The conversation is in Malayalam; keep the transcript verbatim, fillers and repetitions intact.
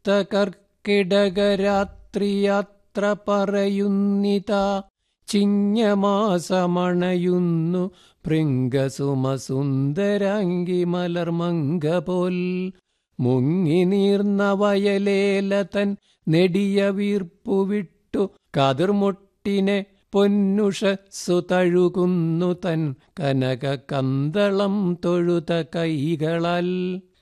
കർക്കിടകരാത്രിയാത്ര പറയുന്നിതാ. ചിങ്ങമാസമണയുന്നു ഭൃംഗസുമസുന്ദരാംഗി മലർമങ്ക പോൽ. മുങ്ങി നീർന്ന വയലേല തൻ നെടിയ വീർപ്പുവിട്ടു കതിർമുട്ടിനെ പൊന്നുഷസ്സു തഴുകുന്നു തൻ കനക കന്തളം തൊഴുത കൈകളാൽ.